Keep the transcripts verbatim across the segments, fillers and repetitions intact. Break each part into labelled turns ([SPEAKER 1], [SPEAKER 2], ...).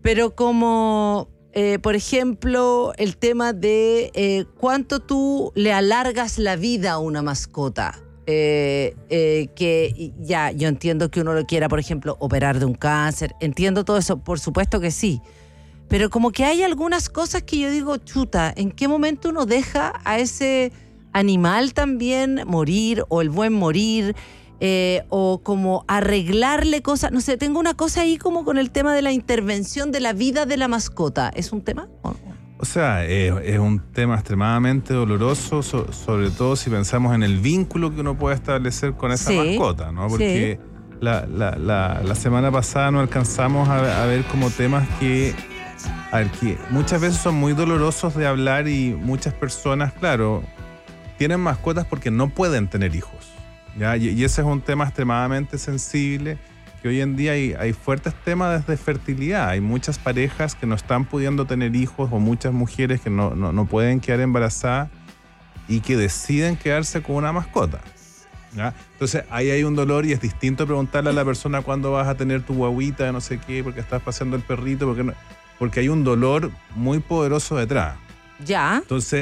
[SPEAKER 1] Pero como, eh, por ejemplo, el tema de eh, cuánto tú le alargas la vida a una mascota. Eh, eh, que ya, yo entiendo que uno lo quiera, por ejemplo, operar de un cáncer. Entiendo todo eso, por supuesto que sí. Pero como que hay algunas cosas que yo digo, chuta, ¿en qué momento uno deja a ese animal también morir o el buen morir? Eh, o como arreglarle cosas. No sé, tengo una cosa ahí como con el tema de la intervención de la vida de la mascota. ¿Es un tema? ¿O no?
[SPEAKER 2] O sea, es, es un tema extremadamente doloroso, so, sobre todo si pensamos en el vínculo que uno puede establecer con esa
[SPEAKER 1] sí,
[SPEAKER 2] mascota, ¿no? Porque
[SPEAKER 1] sí.
[SPEAKER 2] la, la, la, la semana pasada no alcanzamos a, a ver como temas que, a ver, que muchas veces son muy dolorosos de hablar y muchas personas, claro, tienen mascotas porque no pueden tener hijos, ¿ya? Y, y ese es un tema extremadamente sensible, que hoy en día hay, hay fuertes temas de fertilidad. Hay muchas parejas que no están pudiendo tener hijos o muchas mujeres que no, no, no pueden quedar embarazadas y que deciden quedarse con una mascota, ¿ya? Entonces ahí hay un dolor y es distinto preguntarle a la persona cuándo vas a tener tu guaguita, no sé qué, porque estás paseando el perrito, porque, no, porque hay un dolor muy poderoso detrás.
[SPEAKER 1] Ya.
[SPEAKER 2] Entonces,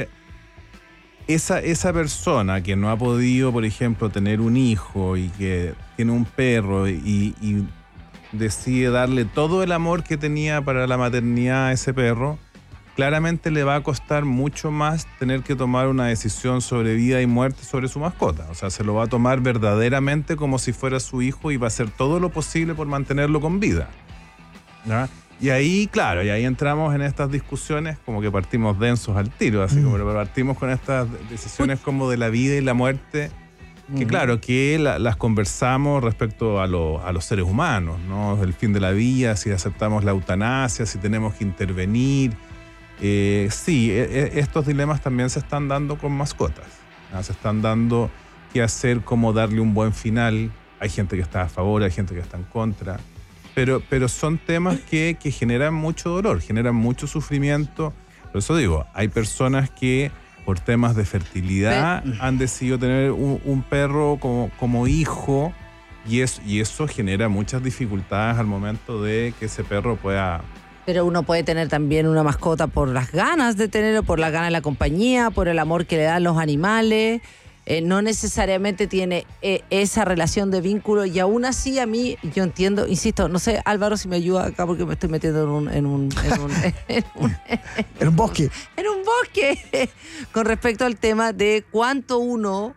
[SPEAKER 2] esa, esa persona que no ha podido, por ejemplo, tener un hijo y que tiene un perro y, y decide darle todo el amor que tenía para la maternidad a ese perro, claramente le va a costar mucho más tener que tomar una decisión sobre vida y muerte sobre su mascota. O sea, se lo va a tomar verdaderamente como si fuera su hijo y va a hacer todo lo posible por mantenerlo con vida, ¿ya? Y ahí, claro, y ahí entramos en estas discusiones como que partimos densos al tiro, así mm. como que partimos con estas decisiones como de la vida y la muerte, que mm. claro, que la, las conversamos respecto a, lo, a los seres humanos, ¿no? El fin de la vida, si aceptamos la eutanasia, si tenemos que intervenir. Eh, sí, e, estos dilemas también se están dando con mascotas, ¿no? Se están dando qué hacer, cómo darle un buen final. Hay gente que está a favor, hay gente que está en contra. Pero, pero son temas que, que generan mucho dolor, generan mucho sufrimiento. Por eso digo, hay personas que por temas de fertilidad han decidido tener un, un perro como, como hijo y, es, y eso genera muchas dificultades al momento de que ese perro pueda...
[SPEAKER 1] Pero uno puede tener también una mascota por las ganas de tenerlo, por las ganas de la compañía, por el amor que le dan los animales. Eh, no necesariamente tiene eh, esa relación de vínculo y aún así a mí, yo entiendo, insisto, no sé, Álvaro, si me ayuda acá porque me estoy metiendo en un... En un, en un, en un,
[SPEAKER 3] en un bosque.
[SPEAKER 1] En un bosque, con respecto al tema de cuánto uno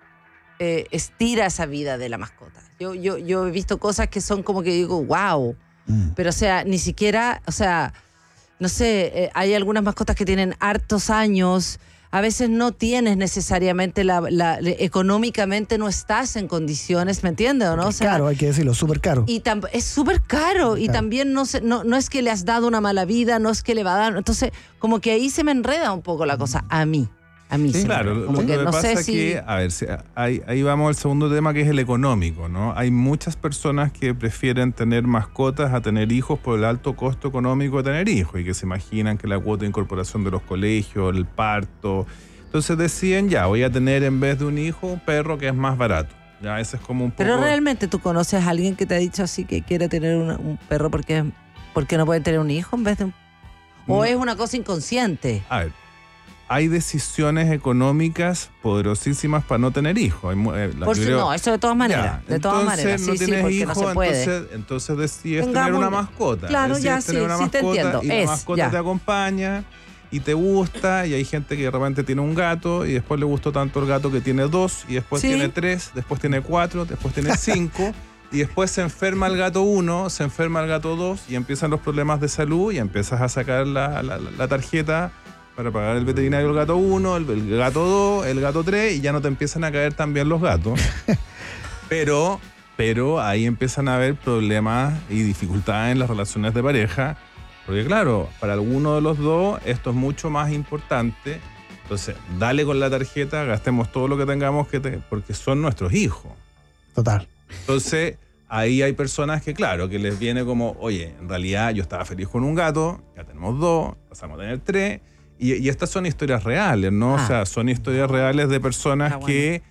[SPEAKER 1] eh, estira esa vida de la mascota. Yo, yo, yo he visto cosas que son como que digo, wow, mm. pero o sea, ni siquiera, o sea, no sé, eh, hay algunas mascotas que tienen hartos años. A veces no tienes necesariamente, la, la, la, económicamente no estás en condiciones, ¿me entiendes o no? O sea,
[SPEAKER 3] claro, hay que decirlo, súper caro.
[SPEAKER 1] Y tam, es súper caro y también no, se, no, no es que le has dado una mala vida, no es que le va a dar... Entonces, como que ahí se me enreda un poco la cosa, a mí. A mí sí.
[SPEAKER 2] Claro, lo,
[SPEAKER 1] como
[SPEAKER 2] lo
[SPEAKER 1] que
[SPEAKER 2] que
[SPEAKER 1] no
[SPEAKER 2] pasa
[SPEAKER 1] sé
[SPEAKER 2] es
[SPEAKER 1] si...
[SPEAKER 2] que, a ver, ahí, ahí vamos al segundo tema que es el económico, ¿no? Hay muchas personas que prefieren tener mascotas a tener hijos por el alto costo económico de tener hijos y que se imaginan que la cuota de incorporación de los colegios, el parto... Entonces deciden, ya, voy a tener en vez de un hijo un perro que es más barato. Ya, ese es como un poco...
[SPEAKER 1] Pero realmente tú conoces a alguien que te ha dicho así que quiere tener una, un perro porque, porque no puede tener un hijo en vez de un... ¿O no. Es una cosa inconsciente?
[SPEAKER 2] A ver, hay decisiones económicas poderosísimas para no tener hijos. Hay, eh,
[SPEAKER 1] Por si no, eso de todas maneras. Ya, de todas maneras, sí,
[SPEAKER 2] no
[SPEAKER 1] sí,
[SPEAKER 2] tienes
[SPEAKER 1] porque
[SPEAKER 2] hijo,
[SPEAKER 1] no se puede.
[SPEAKER 2] Entonces, entonces decides
[SPEAKER 1] Tengamos,
[SPEAKER 2] tener una mascota.
[SPEAKER 1] Claro,
[SPEAKER 2] decides
[SPEAKER 1] ya, sí,
[SPEAKER 2] tener una
[SPEAKER 1] sí
[SPEAKER 2] mascota
[SPEAKER 1] te entiendo.
[SPEAKER 2] Y
[SPEAKER 1] es,
[SPEAKER 2] la mascota
[SPEAKER 1] ya.
[SPEAKER 2] te acompaña y te gusta, y hay gente que de repente tiene un gato y después le gustó tanto el gato que tiene dos, y después ¿sí? tiene tres, después tiene cuatro, después tiene cinco, y después se enferma el gato uno, se enferma el gato dos, y empiezan los problemas de salud, y empiezas a sacar la, la, la tarjeta para pagar el veterinario el gato uno, el, el gato dos, el gato tres, y ya no te empiezan a caer tan bien los gatos. pero, pero ahí empiezan a haber problemas y dificultades en las relaciones de pareja, porque claro, para alguno de los dos esto es mucho más importante. Entonces, dale con la tarjeta, gastemos todo lo que tengamos, que te, porque son nuestros hijos.
[SPEAKER 3] Total.
[SPEAKER 2] Entonces, ahí hay personas que, claro, que les viene como, oye, en realidad yo estaba feliz con un gato, ya tenemos dos, pasamos a tener tres, y, y estas son historias reales, ¿no? Ah. O sea, son historias reales de personas ah, bueno. que...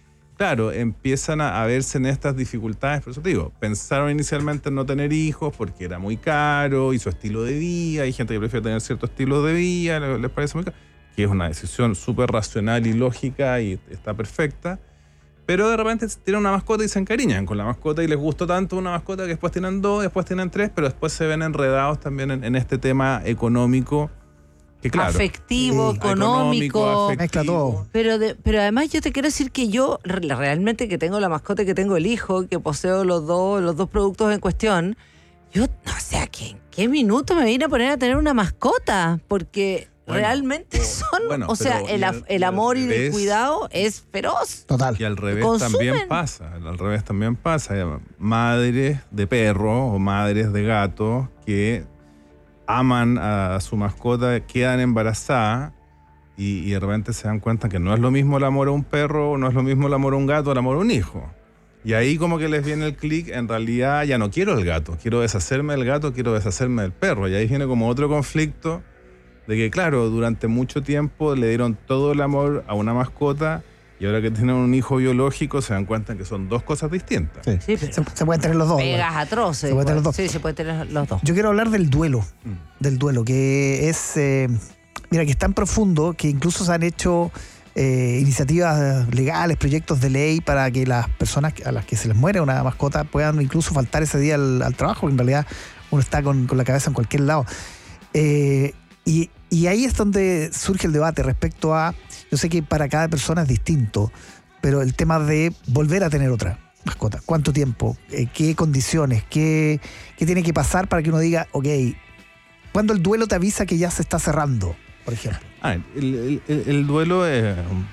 [SPEAKER 2] claro, empiezan a, a verse en estas dificultades. Por eso te digo, pensaron inicialmente en no tener hijos porque era muy caro y su estilo de vida. Hay gente que prefiere tener cierto estilo de vida, les, les parece muy caro, que es una decisión súper racional y lógica y está perfecta. Pero de repente tienen una mascota y se encariñan con la mascota y les gustó tanto una mascota que después tienen dos, después tienen tres, pero después se ven enredados también en, en este tema económico. Que claro,
[SPEAKER 1] afectivo,
[SPEAKER 3] sí.
[SPEAKER 1] económico.
[SPEAKER 2] afectivo.
[SPEAKER 3] Mezcla todo.
[SPEAKER 1] Pero, de, pero además yo te quiero decir que yo re- realmente que tengo la mascota y que tengo el hijo, que poseo los dos, los dos productos en cuestión, yo no sé a qué, en qué minuto me vine a poner a tener una mascota, porque
[SPEAKER 2] Bueno,
[SPEAKER 1] realmente
[SPEAKER 2] o-
[SPEAKER 1] son,
[SPEAKER 2] bueno,
[SPEAKER 1] o sea,
[SPEAKER 2] pero
[SPEAKER 1] el,
[SPEAKER 2] y
[SPEAKER 1] af-
[SPEAKER 2] al-
[SPEAKER 1] el
[SPEAKER 2] y al
[SPEAKER 1] amor y el
[SPEAKER 2] revés-
[SPEAKER 1] cuidado es feroz.
[SPEAKER 3] Total.
[SPEAKER 2] Y al revés
[SPEAKER 1] Consumen.
[SPEAKER 2] también pasa, al revés también pasa. Hay madres de perros o madres de gatos que aman a su mascota, quedan embarazadas y, y de repente se dan cuenta que no es lo mismo el amor a un perro, no es lo mismo el amor a un gato, el amor a un hijo. Y ahí como que les viene el clic, en realidad ya no quiero el gato, quiero deshacerme del gato, quiero deshacerme del perro. Y ahí viene como otro conflicto de que, claro, durante mucho tiempo le dieron todo el amor a una mascota y ahora que tienen un hijo biológico se dan cuenta que son dos cosas distintas.
[SPEAKER 3] Sí.
[SPEAKER 1] Sí, pero
[SPEAKER 3] se, se pueden tener los dos.
[SPEAKER 1] pegas
[SPEAKER 3] ¿verdad?
[SPEAKER 1] atroces.
[SPEAKER 3] Se puede tener
[SPEAKER 1] igual.
[SPEAKER 3] los dos.
[SPEAKER 1] Sí, se puede tener los dos.
[SPEAKER 3] Yo quiero hablar del duelo,
[SPEAKER 2] Mm.
[SPEAKER 3] del duelo, que es, eh, mira, que es tan profundo que incluso se han hecho eh, iniciativas legales, proyectos de ley para que las personas a las que se les muere una mascota puedan incluso faltar ese día al, al trabajo, porque en realidad uno está con, con la cabeza en cualquier lado. Eh, y, y ahí es donde surge el debate respecto a, yo sé que para cada persona es distinto, pero el tema de volver a tener otra mascota. ¿Cuánto tiempo? Eh, ¿Qué condiciones? ¿Qué, ¿Qué tiene que pasar para que uno diga, ok, cuando el duelo te avisa que ya se está cerrando, por ejemplo?
[SPEAKER 2] Ah, el, el- el- el duelo es... um,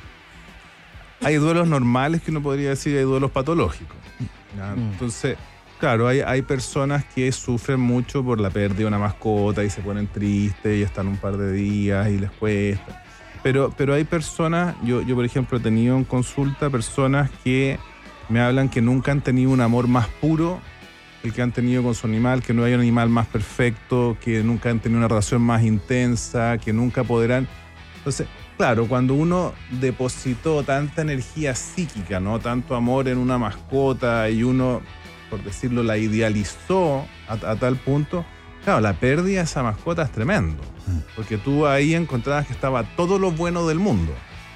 [SPEAKER 2] hay duelos normales que uno podría decir, hay duelos patológicos. ¿ya?
[SPEAKER 1] Mm.
[SPEAKER 2] Entonces, claro, hay, hay personas que sufren mucho por la pérdida de una mascota y se ponen tristes y están un par de días y les cuesta. Pero, pero hay personas, yo, yo por ejemplo he tenido en consulta personas que me hablan que nunca han tenido un amor más puro el que han tenido con su animal, que no hay un animal más perfecto, que nunca han tenido una relación más intensa, que nunca podrán... Entonces, claro, cuando uno depositó tanta energía psíquica, ¿no? Tanto amor en una mascota y uno, por decirlo, la idealizó a, a tal punto, claro, la pérdida de esa mascota es tremendo. Porque tú ahí encontrabas que estaba todo lo bueno del mundo.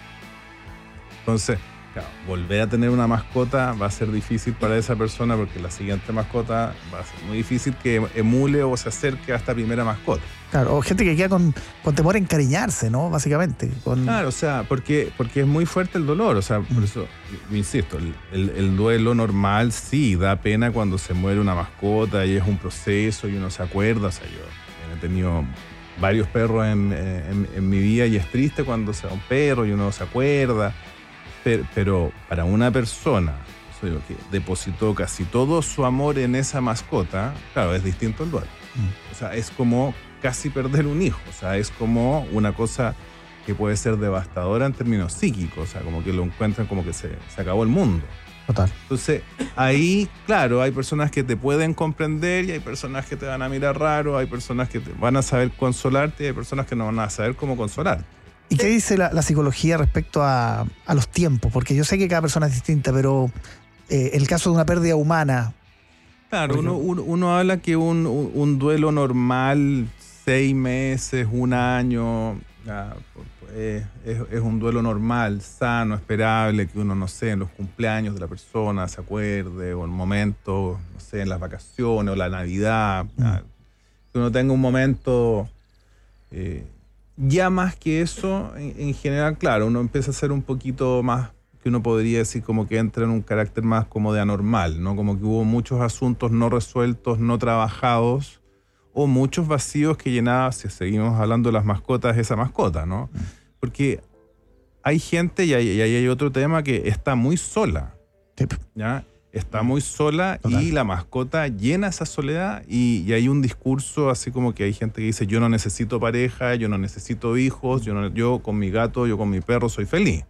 [SPEAKER 2] Entonces, claro, volver a tener una mascota va a ser difícil para esa persona porque la siguiente mascota va a ser muy difícil que emule o se acerque a esta primera mascota.
[SPEAKER 3] Claro, o gente que queda con, con temor a encariñarse, ¿no? Básicamente. Con...
[SPEAKER 2] Claro, o sea, porque, porque es muy fuerte el dolor. O sea, por eso, yo insisto, el, el- el duelo normal sí da pena cuando se muere una mascota y es un proceso y uno se acuerda. O sea, yo he tenido varios perros en, en- en mi vida y es triste cuando se va un perro y uno se acuerda. Pero, pero para una persona, eso digo, que depositó casi todo su amor en esa mascota, claro, es distinto el duelo. O sea, es como casi perder un hijo. O sea, es como una cosa que puede ser devastadora en términos psíquicos. O sea, como que lo encuentran como que se, se acabó el mundo.
[SPEAKER 3] Total.
[SPEAKER 2] Entonces, ahí, claro, hay personas que te pueden comprender y hay personas que te van a mirar raro, hay personas que te van a saber consolarte y hay personas que no van a saber cómo consolarte.
[SPEAKER 3] ¿Y qué dice la, la psicología respecto a, a los tiempos? Porque yo sé que cada persona es distinta, pero eh, el caso de una pérdida humana,
[SPEAKER 2] Claro,
[SPEAKER 3] Por
[SPEAKER 2] uno,
[SPEAKER 3] ejemplo.
[SPEAKER 2] uno, uno habla que un, un- un duelo normal, seis meses, un año, ya, eh, es, es un duelo normal, sano, esperable, que uno, no sé, en los cumpleaños de la persona se acuerde, o en momentos, no sé, en las vacaciones o la Navidad, ya, que uno tenga un momento... eh, ya más que eso, en, en general, claro, uno empieza a ser un poquito más, que uno podría decir como que entra en un carácter más como de anormal, ¿no? Como que hubo muchos asuntos no resueltos, no trabajados, o muchos vacíos que llenaba, si seguimos hablando de las mascotas, esa mascota, ¿no? Porque hay gente, y ahí y ahí hay otro tema, que está muy sola,
[SPEAKER 3] sí,
[SPEAKER 2] ¿ya? Está muy sola
[SPEAKER 3] Total.
[SPEAKER 2] y la mascota llena esa soledad y, y hay un discurso así como que hay gente que dice yo no necesito pareja, yo no necesito hijos, yo, no- yo con mi gato, yo con mi perro soy feliz.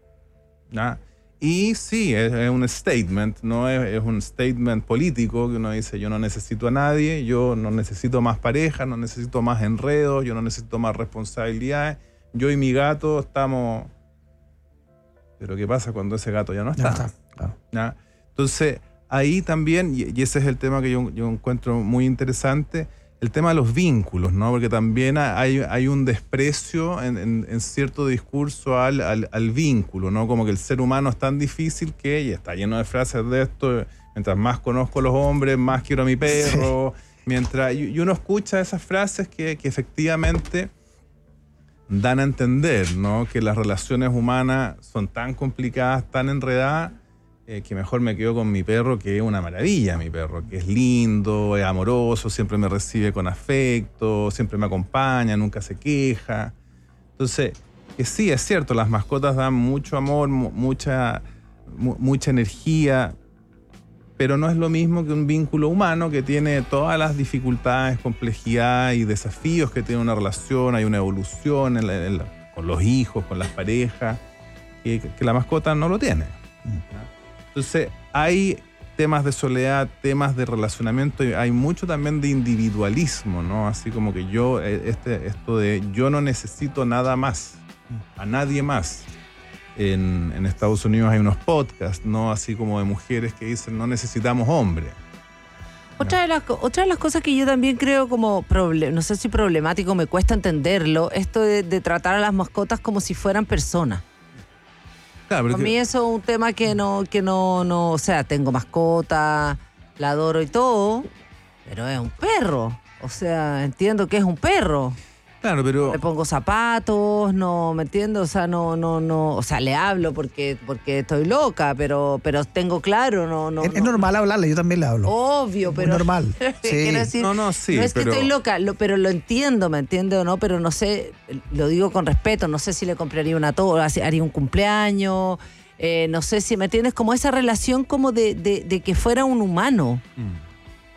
[SPEAKER 2] ¿Ya? Y sí, es, es un statement, no es, es un statement político que uno dice yo no necesito a nadie, yo no necesito más pareja, no necesito más enredos, yo no necesito más responsabilidades, yo y mi gato estamos... Pero ¿qué pasa cuando ese gato ya no está?
[SPEAKER 3] Ya está, claro.
[SPEAKER 2] ¿Ya? Entonces, ahí también, y ese es el tema que yo, yo encuentro muy interesante, el tema de los vínculos, ¿no? Porque también hay, hay un desprecio en, en, en cierto discurso al, al, al vínculo, ¿no? Como que el ser humano es tan difícil que, y está lleno de frases de esto, mientras más conozco a los hombres, más quiero a mi perro. Sí. Mientras, y uno escucha esas frases que, que efectivamente dan a entender, ¿no? Que las relaciones humanas son tan complicadas, tan enredadas, Eh, que mejor me quedo con mi perro, que es una maravilla mi perro, que es lindo, es amoroso, siempre me recibe con afecto, siempre me acompaña, nunca se queja. Entonces, que sí, es cierto, las mascotas dan mucho amor, mu- mucha, mu- mucha energía, pero no es lo mismo que un vínculo humano que tiene todas las dificultades, complejidad y desafíos que tiene una relación. Hay una evolución en la, en la, con los hijos, con las parejas, que, que la mascota no lo tiene. ¿No? Entonces, hay temas de soledad, temas de relacionamiento, y hay mucho también de individualismo, ¿no? Así como que yo, este, esto de yo no necesito nada más, a nadie más. En, en Estados Unidos hay unos podcasts, ¿no? Así como de mujeres que dicen no necesitamos hombres.
[SPEAKER 1] Otra de, las, otra de las cosas que yo también creo como, proble- no sé si problemático, me cuesta entenderlo, esto de, de tratar a las mascotas como si fueran personas.
[SPEAKER 2] Claro,
[SPEAKER 1] Para mí eso es un tema que no, que no, no, o sea, tengo mascota, la adoro y todo, pero es un perro. O sea, entiendo que es un perro.
[SPEAKER 2] Claro, pero...
[SPEAKER 1] Le pongo zapatos, no, ¿me entiendes? O sea, no, no, no, o sea, le hablo porque, porque estoy loca, pero, pero tengo claro, no, no.
[SPEAKER 3] Es,
[SPEAKER 1] no.
[SPEAKER 3] es normal hablarle, yo también le hablo.
[SPEAKER 1] Obvio, pero.
[SPEAKER 3] Es normal. Sí.
[SPEAKER 1] Quiero decir,
[SPEAKER 2] no, no, sí.
[SPEAKER 1] no es
[SPEAKER 2] pero...
[SPEAKER 1] que estoy loca, lo, pero lo entiendo, ¿me entiendes o no? Pero no sé, lo digo con respeto, no sé si le compraría una torta, haría un cumpleaños, eh, no sé si, ¿me entiendes? Como esa relación como de, de, de que fuera un humano. Mm.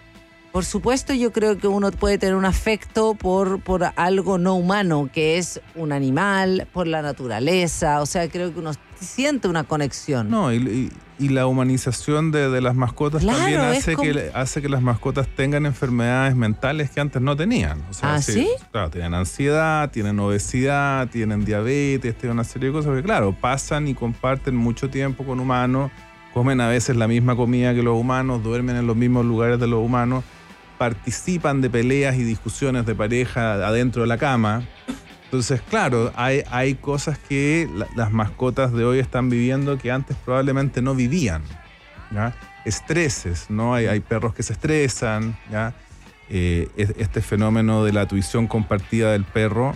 [SPEAKER 1] Por supuesto, yo creo que uno puede tener un afecto por, por algo no humano, que es un animal, por la naturaleza. O sea, creo que uno siente una conexión.
[SPEAKER 2] No, y, y, y la humanización de, de las mascotas
[SPEAKER 1] claro,
[SPEAKER 2] también hace,
[SPEAKER 1] como...
[SPEAKER 2] que, hace que las mascotas tengan enfermedades mentales que antes no tenían. O sea,
[SPEAKER 1] ¿Ah, sí?
[SPEAKER 2] Claro, tienen ansiedad, tienen obesidad, tienen diabetes, tienen una serie de cosas que, claro, pasan y comparten mucho tiempo con humanos, comen a veces la misma comida que los humanos, duermen en los mismos lugares de los humanos, participan de peleas y discusiones de pareja adentro de la cama. Entonces, claro, hay, hay cosas que la, las mascotas de hoy están viviendo que antes probablemente no vivían, ¿ya? Estreses, ¿no? Hay, hay perros que se estresan, ¿ya? Eh, este fenómeno de la tuición compartida del perro,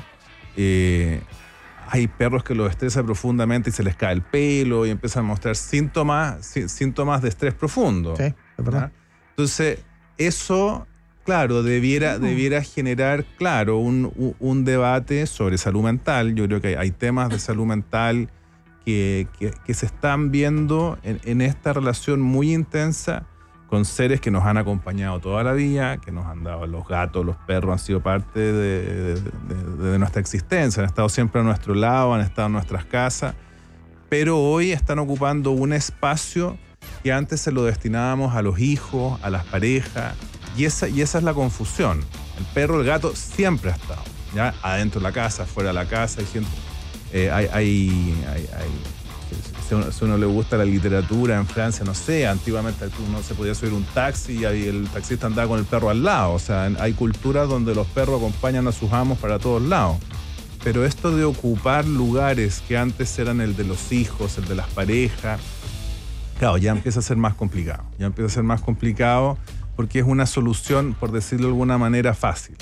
[SPEAKER 2] eh, hay perros que los estresa profundamente y se les cae el pelo y empiezan a mostrar síntomas, sí, síntomas de estrés profundo.
[SPEAKER 3] Sí, es verdad.
[SPEAKER 2] ¿Ya? Entonces, eso... Claro, debiera, debiera generar, claro, un, un, un debate sobre salud mental. Yo creo que hay, hay temas de salud mental que, que, que se están viendo en, en esta relación muy intensa con seres que nos han acompañado toda la vida, que nos han dado los gatos, los perros, han sido parte de, de, de, de nuestra existencia, han estado siempre a nuestro lado, han estado en nuestras casas, pero hoy están ocupando un espacio que antes se lo destinábamos a los hijos, a las parejas. Y esa, y esa es la confusión. El perro, el gato siempre ha estado, ¿ya? Adentro de la casa, fuera de la casa, hay gente. Eh, hay, hay, hay, hay si, a uno, si a uno le gusta la literatura en Francia, no sé, antiguamente uno se podía subir un taxi y el taxista andaba con el perro al lado. O sea, hay culturas donde los perros acompañan a sus amos para todos lados. Pero esto de ocupar lugares que antes eran el de los hijos, el de las parejas, claro, ya empieza a ser más complicado. Ya empieza a ser más complicado. Porque es una solución, por decirlo de alguna manera, fácil,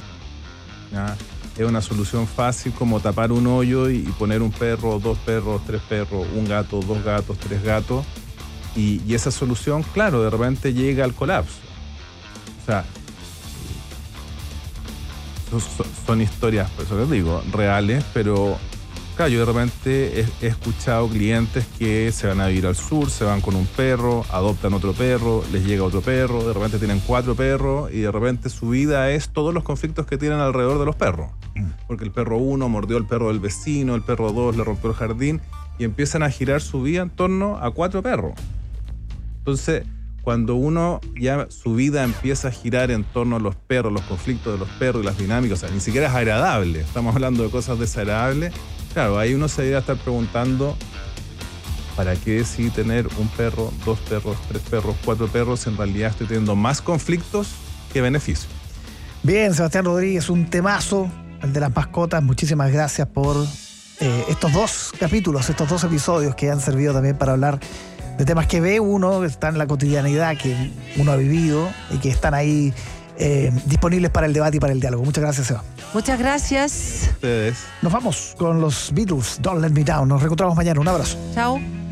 [SPEAKER 2] ¿ya? Es una solución fácil como tapar un hoyo y poner un perro, dos perros, tres perros, un gato, dos gatos, tres gatos. Y, y esa solución, claro, de repente llega al colapso. O sea, son, son historias, por eso les digo, reales, pero... Claro, yo de repente he, he escuchado clientes que se van a vivir al sur, se van con un perro, adoptan otro perro, les llega otro perro, de repente tienen cuatro perros y de repente su vida es todos los conflictos que tienen alrededor de los perros. Porque el perro uno mordió al perro del vecino, el perro dos le rompió el jardín y empiezan a girar su vida en torno a cuatro perros. Entonces, cuando uno ya su vida empieza a girar en torno a los perros, los conflictos de los perros y las dinámicas, o sea, ni siquiera es agradable, estamos hablando de cosas desagradables. Claro, ahí uno se debería estar preguntando ¿para qué decidí tener un perro, dos perros, tres perros, cuatro perros? En realidad estoy teniendo más conflictos que beneficios.
[SPEAKER 3] Bien, Sebastián Rodríguez, un temazo, el de las mascotas. Muchísimas gracias por eh, estos dos capítulos, estos dos episodios que han servido también para hablar de temas que ve uno, que están en la cotidianidad, que uno ha vivido y que están ahí eh, disponibles para el debate y para el diálogo. Muchas gracias, Seba.
[SPEAKER 1] Muchas gracias.
[SPEAKER 2] Ustedes.
[SPEAKER 3] Nos vamos con los Beatles, Don't Let Me Down. Nos reencontramos mañana. Un abrazo.
[SPEAKER 1] Chao.